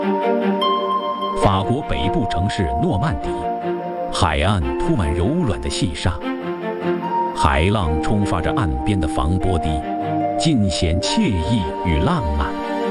法国北部城市诺曼底，海岸铺满柔软的细沙，海浪冲发着岸边的防波堤，尽显惬意与浪漫。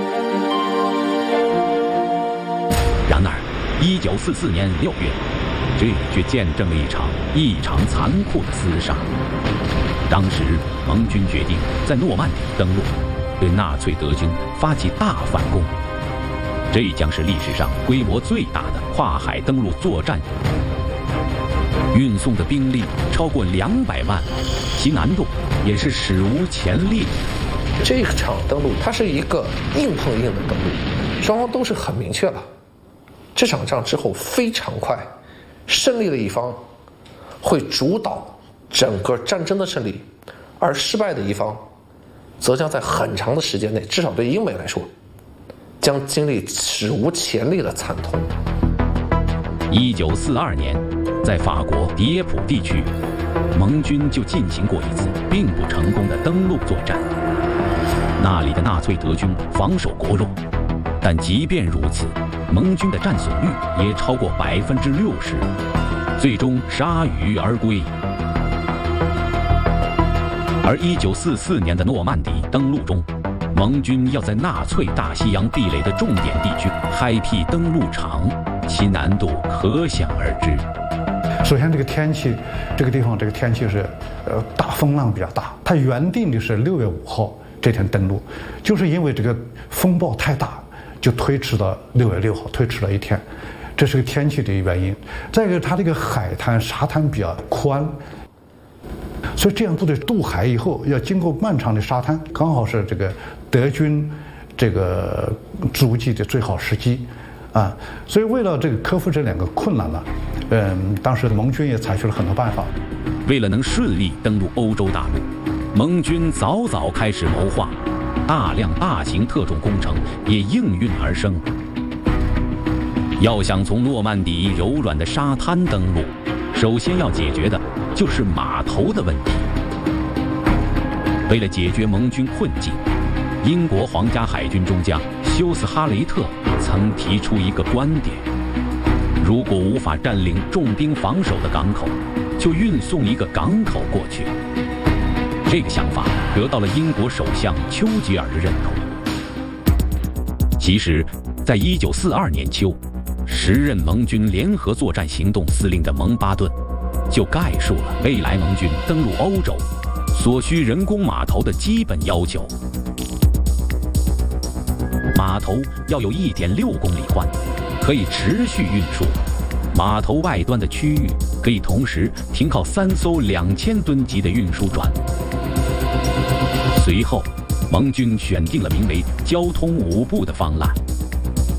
然而，1944年6月，这却见证了一场残酷的厮杀。当时，盟军决定在诺曼底登陆，对纳粹德军发起大反攻。这将是历史上规模最大的跨海登陆作战，运送的兵力超过200万，其难度也是史无前例。 这场登陆它是一个硬碰硬的登陆，双方都是很明确了。这场仗之后非常快，胜利的一方会主导整个战争的胜利，而失败的一方则将在很长的时间内，至少对英美来说，将经历史无前例的惨痛。 1942年，在法国迪耶普地区，盟军就进行过一次并不成功的登陆作战。那里的纳粹德军防守国弱，但即便如此，盟军的战损率也超过60%，最终铩羽而归。而1944年的诺曼底登陆中，盟军要在纳粹大西洋壁垒的重点地区开辟登陆场，其难度可想而知。 首先，这个天气，这个地方这个天气是，大风浪比较大。它原定的是6月5号这天登陆，就是因为这个风暴太大，就推迟到6月6号，推迟了一天。这是个天气的原因。再一个，它这个海滩沙滩比较宽，所以这样部队渡海以后要经过漫长的沙滩，刚好是这个德军这个筑基的最好时机啊。所以为了这个克服这2个困难呢，当时盟军也采取了很多办法。 为了能顺利登陆欧洲大陆，盟军早开始谋划，大量大型特种工程也应运而生。要想从诺曼底柔软的沙滩登陆，首先要解决的就是码头的问题。为了解决盟军困境，英国皇家海军中将休斯哈雷特曾提出一个观点：如果无法占领重兵防守的港口，就运送一个港口过去。这个想法得到了英国首相丘吉尔的认同。其实，在1942年秋，时任盟军联合作战行动司令的蒙巴顿就概述了未来盟军登陆欧洲所需人工码头的基本要求。码头要有1.6公里宽，可以持续运输。码头外端的区域可以同时停靠3艘2000吨级的运输船。随后，盟军选定了名为“交通5部”的方案。